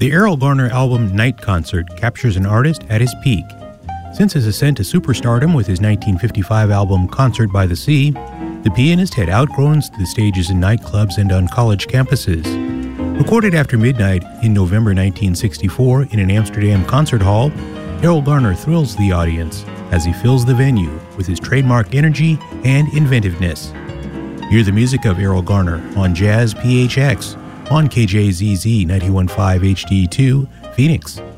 The Erroll Garner album Night Concert captures an artist at his peak. Since his ascent to superstardom with his 1955 album Concert by the Sea, the pianist had outgrown the stages in nightclubs and on college campuses. Recorded after midnight in November 1964 in an Amsterdam concert hall, Erroll Garner thrills the audience as he fills the venue with his trademark energy and inventiveness. Hear the music of Erroll Garner on Jazz PHX on KJZZ 91.5 HD2, Phoenix.